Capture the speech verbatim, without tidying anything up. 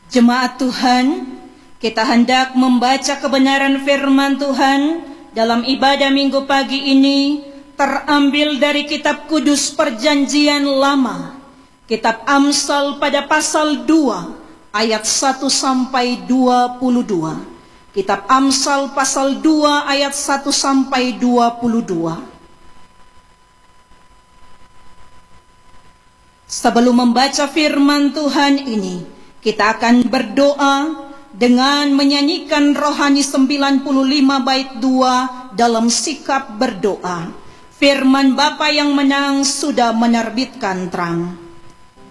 Jemaat Tuhan, kita hendak membaca kebenaran firman Tuhan dalam ibadah minggu pagi ini terambil dari kitab kudus Perjanjian Lama, kitab Amsal pada pasal dua ayat satu sampai dua puluh dua. Kitab Amsal pasal dua ayat satu sampai dua puluh dua. Sebelum membaca firman Tuhan ini, kita akan berdoa dengan menyanyikan rohani sembilan puluh lima bait dua dalam sikap berdoa. Firman Bapa yang menang sudah menerbitkan terang.